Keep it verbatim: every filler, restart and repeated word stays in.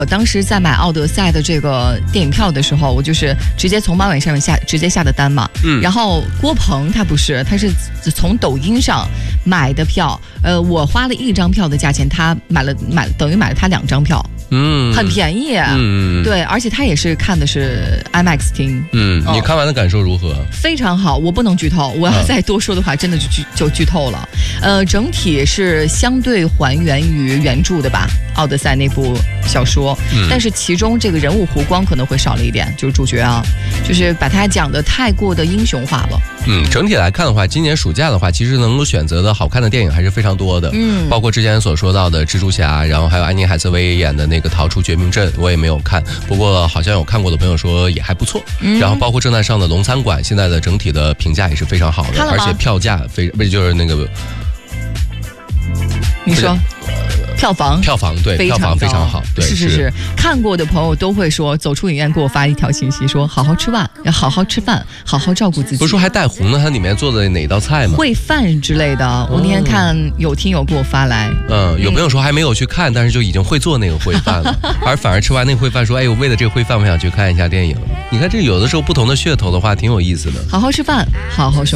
我当时在买《奥德赛》的这个电影票的时候，我就是直接从马尾上面下直接下的单嘛。嗯。然后郭鹏他不是，他是从抖音上买的票。呃，我花了一张票的价钱，他买了买等于买了他两张票。嗯，很便宜。嗯，对，而且他也是看的是 IMAX 厅。 嗯，你看完的感受如何？ 非常好，我不能剧透，我要再多说的话，真的就剧就剧透了。呃，整体是相对还原于原著的吧，《奥德赛》那部小说，嗯、但是其中这个人物弧光可能会少了一点，就是主角啊，就是把它讲的太过的英雄化了。 嗯，整体来看的话，今年暑假的话，其实能够选择的好看的电影还是非常多的。嗯，包括之前所说到的蜘蛛侠，然后还有安妮海瑟薇演的那个《逃出绝命镇》，我也没有看，不过好像有看过的朋友说也还不错。嗯、然后包括正在上的《龙餐馆》，现在的整体的评价也是非常好的，而且票价非不是就是那个， 你说。票房票房对票房非常好，对是是是，看过的朋友都会说，走出影院给我发一条信息说，好好吃饭，要好好吃饭，好好照顾自己。 不是说还带红呢？它里面做的哪道菜吗？ 烩饭之类的。我那天看有听友给我发来， 嗯，有朋友说还没有去看，但是就已经会做那个烩饭了，而反而吃完那个烩饭说，哎，我为了这个烩饭，我想去看一下电影。你看这有的时候不同的噱头的话，挺有意思的。 好好吃饭，好好